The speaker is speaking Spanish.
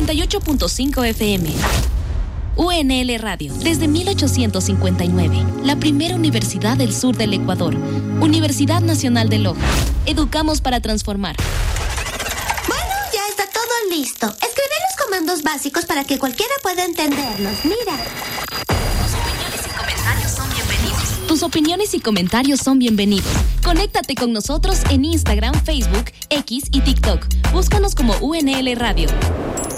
98.5 FM. UNL Radio, desde 1859, la primera universidad del sur del Ecuador. Universidad Nacional de Loja. Educamos para transformar. Bueno, ya está todo listo. Escribí los comandos básicos para que cualquiera pueda entenderlos. Mira. Tus opiniones y comentarios son bienvenidos. Conéctate con nosotros en Instagram, Facebook, X y TikTok. Búscanos como UNL Radio.